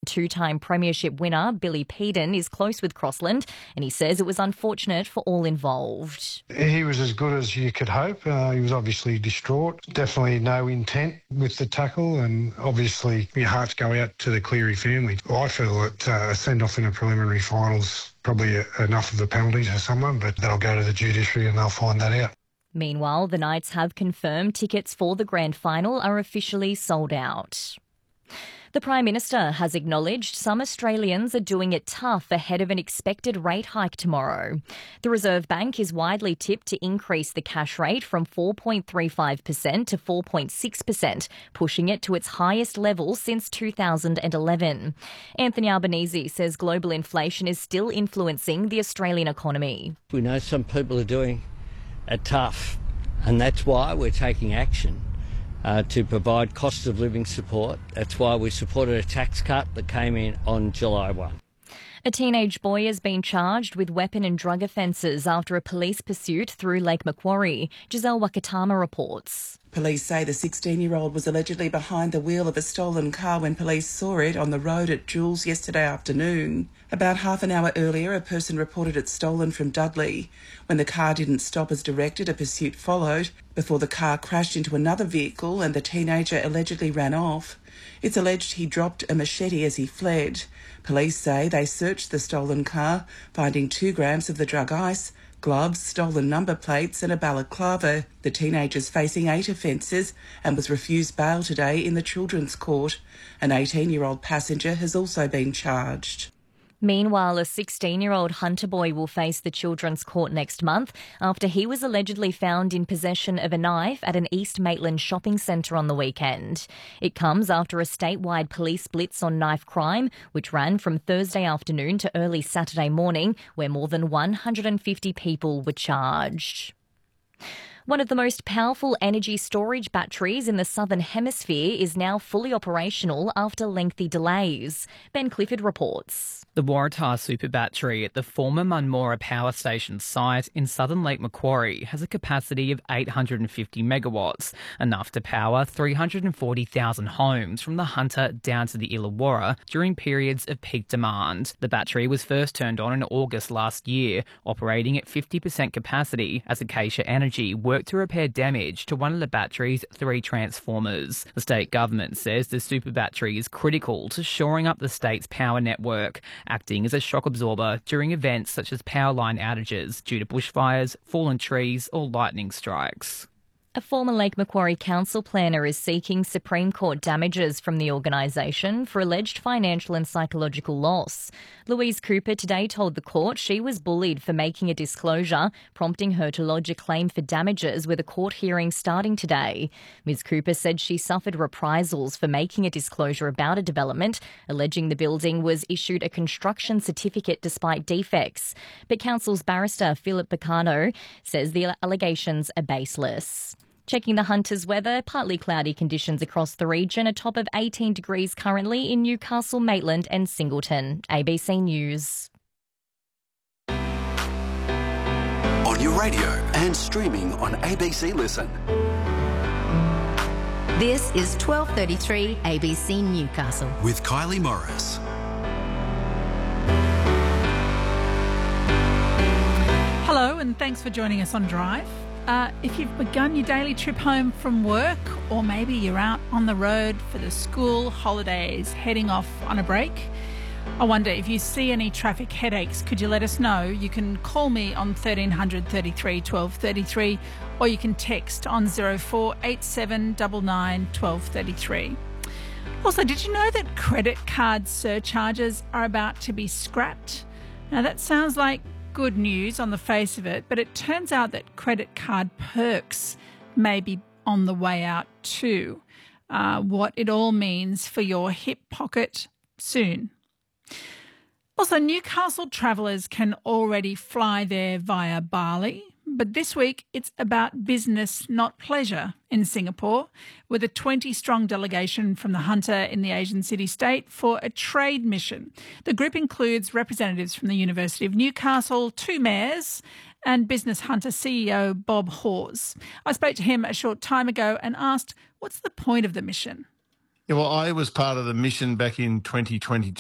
Two-time premiership winner Billy Peden is close with Crossland, and he says it was unfortunate for all involved. He was as good as you could hope. He was obviously distraught. Definitely no intent with the tackle, and obviously your hearts go out to the Cleary family. I feel that a send-off in a preliminary final's probably enough of a penalty to someone, but that'll go to the judiciary and they'll find that out. Meanwhile, the Knights have confirmed tickets for the grand final are officially sold out. The Prime Minister has acknowledged some Australians are doing it tough ahead of an expected rate hike tomorrow. The Reserve Bank is widely tipped to increase the cash rate from 4.35% to 4.6%, pushing it to its highest level since 2011. Anthony Albanese says global inflation is still influencing the Australian economy. We know some people are doing it tough, and that's why we're taking action. To provide cost of living support. That's why we supported a tax cut that came in on July 1. A teenage boy has been charged with weapon and drug offences after a police pursuit through Lake Macquarie. Giselle Wakatama reports. Police say the 16-year-old was allegedly behind the wheel of a stolen car when police saw it on the road at Jules yesterday afternoon. About half an hour earlier, a person reported it stolen from Dudley. When the car didn't stop as directed, a pursuit followed before the car crashed into another vehicle and the teenager allegedly ran off. It's alleged he dropped a machete as he fled. Police say they searched the stolen car, finding 2 grams of the drug ice, gloves, stolen number plates and a balaclava. The teenager's facing 8 offences and was refused bail today in the Children's Court. An 18-year-old passenger has also been charged. Meanwhile, a 16-year-old Hunter boy will face the Children's Court next month after he was allegedly found in possession of a knife at an East Maitland shopping centre on the weekend. It comes after a statewide police blitz on knife crime, which ran from Thursday afternoon to early Saturday morning, where more than 150 people were charged. One of the most powerful energy storage batteries in the Southern Hemisphere is now fully operational after lengthy delays. Ben Clifford reports. The Waratah Super Battery at the former Munmora Power Station site in southern Lake Macquarie has a capacity of 850 megawatts, enough to power 340,000 homes from the Hunter down to the Illawarra during periods of peak demand. The battery was first turned on in August last year, operating at 50% capacity as Acacia Energy worked to repair damage to one of the battery's 3 transformers. The state government says the super battery is critical to shoring up the state's power network, acting as a shock absorber during events such as power line outages due to bushfires, fallen trees or lightning strikes. A former Lake Macquarie council planner is seeking Supreme Court damages from the organisation for alleged financial and psychological loss. Louise Cooper today told the court she was bullied for making a disclosure, prompting her to lodge a claim for damages with a court hearing starting today. Ms Cooper said she suffered reprisals for making a disclosure about a development, alleging the building was issued a construction certificate despite defects. But council's barrister Philip Bacano says the allegations are baseless. Checking the Hunters' weather, partly cloudy conditions across the region, a top of 18 degrees currently in Newcastle, Maitland and Singleton. ABC News. On your radio and streaming on ABC Listen. This is 12:33 ABC Newcastle. With Kylie Morris. Hello and thanks for joining us on Drive. If you've begun your daily trip home from work, or maybe you're out on the road for the school holidays, heading off on a break, I wonder if you see any traffic headaches, could you let us know? You can call me on 1300 33 1233 or you can text on 0487 99 1233. Also, did you know that credit card surcharges are about to be scrapped? Now that sounds like good news on the face of it, but it turns out that credit card perks may be on the way out too. What it all means for your hip pocket soon. Also, Newcastle travellers can already fly there via Bali, but this week it's about business, not pleasure, in Singapore, with a 20-strong delegation from the Hunter in the Asian city-state for a trade mission. The group includes representatives from the University of Newcastle, 2 mayors, and Business Hunter CEO Bob Hawes. I spoke to him a short time ago and asked, what's the point of the mission? Yeah, well, I was part of the mission back in 2022.